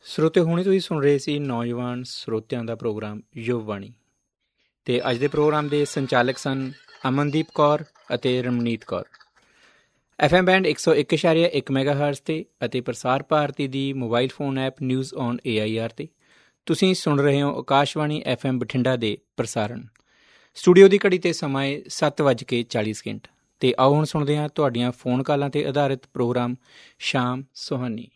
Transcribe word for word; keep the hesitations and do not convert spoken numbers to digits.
ਸਰੋਤੇ ਹੁਣੇ ਤੁਸੀਂ ਸੁਣ ਰਹੇ ਸੀ ਨੌਜਵਾਨ ਸਰੋਤਿਆਂ ਦਾ ਪ੍ਰੋਗਰਾਮ ਯੁਵਵਾਣੀ, ਅਤੇ ਅੱਜ ਦੇ ਪ੍ਰੋਗਰਾਮ ਦੇ ਸੰਚਾਲਕ ਸਨ ਅਮਨਦੀਪ ਕੌਰ ਅਤੇ Ramneet Kaur. F M band ਇੱਕ ਸੌ ਇੱਕ ਇਸ਼ਾਰੀਆ ਇੱਕ ਮੈਗਾ ਹਰਟਜ਼ 'ਤੇ ਅਤੇ ਪ੍ਰਸਾਰ ਭਾਰਤੀ ਦੀ mobile phone app news on A I R 'ਤੇ ਤੁਸੀਂ ਸੁਣ ਰਹੇ ਹੋ ਆਕਾਸ਼ਵਾਣੀ ਐਫ ਐਮ ਬਠਿੰਡਾ ਦੇ ਪ੍ਰਸਾਰਣ। ਸਟੂਡੀਓ ਦੀ ਘੜੀ 'ਤੇ ਸਮਾਂ ਹੈ ਸੱਤ ਵੱਜ ਕੇ ਚਾਲੀ ਸਕਿੰਟ। ਅਤੇ ਆਓ ਹੁਣ ਸੁਣਦੇ ਹਾਂ ਤੁਹਾਡੀਆਂ ਫੋਨ ਕਾਲਾਂ 'ਤੇ ਆਧਾਰਿਤ ਪ੍ਰੋਗਰਾਮ ਸ਼ਾਮ ਸੁਹਾਨੀ।